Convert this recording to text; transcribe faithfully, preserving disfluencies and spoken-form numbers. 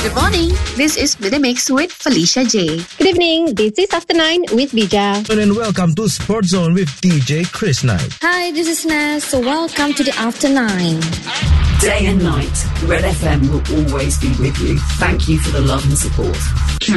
Good morning. This is With the Mix with Felicia J. Good evening. This is After Nine with Bija. And welcome to Sports Zone with D J Chris Knight. Hi, this is Naz. So welcome to the After Nine. Day and night, Red F M will always be with you. Thank you for the love and support.